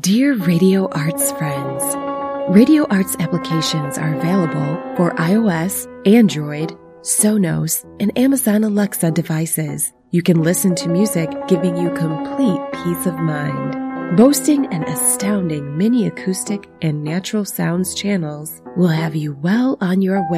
Dear Radio Arts friends, Radio Arts applications are available for iOS, Android, Sonos, and Amazon Alexa devices. You can listen to music, giving you complete peace of mind. Boasting an astounding mini acoustic and natural sounds channels will have you well on your way